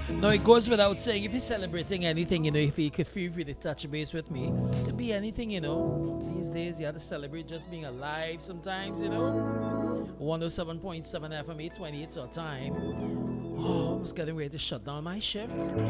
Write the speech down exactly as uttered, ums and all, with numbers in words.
No, it goes without saying, if you're celebrating anything, you know, if you could feel free to touch base with me, it could be anything, you know. These days, you have to celebrate just being alive sometimes, you know. one oh seven point seven F M, eight twenty-eight our time. Oh, almost getting ready to shut down my shift.